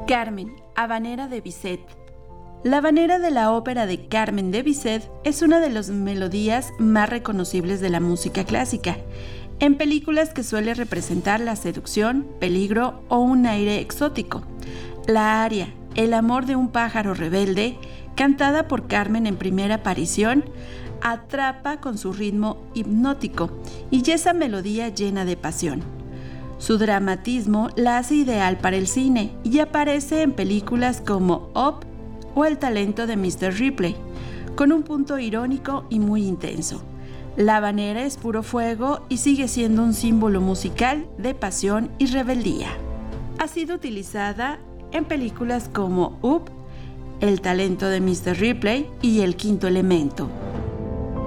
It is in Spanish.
Carmen, habanera de Bizet. La habanera de la ópera de Carmen de Bizet es una de las melodías más reconocibles de la música clásica, en películas que suele representar la seducción, peligro o un aire exótico. La aria, El amor de un pájaro rebelde, cantada por Carmen en primera aparición, atrapa con su ritmo hipnótico y esa melodía llena de pasión. Su dramatismo la hace ideal para el cine y aparece en películas como Up o El talento de Mr. Ripley, con un punto irónico y muy intenso. La habanera es puro fuego y sigue siendo un símbolo musical de pasión y rebeldía. Ha sido utilizada en películas como Up, El talento de Mr. Ripley y El quinto elemento.